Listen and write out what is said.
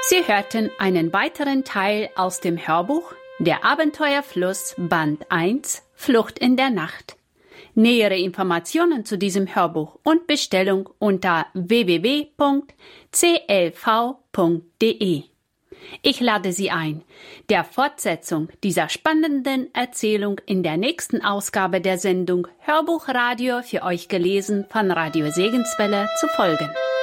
Sie hörten einen weiteren Teil aus dem Hörbuch Der Abenteuerfluss Band 1 Flucht in der Nacht. Nähere Informationen zu diesem Hörbuch und Bestellung unter www.clv.de. Ich lade Sie ein, der Fortsetzung dieser spannenden Erzählung in der nächsten Ausgabe der Sendung Hörbuchradio für euch gelesen von Radio Segenswelle zu folgen.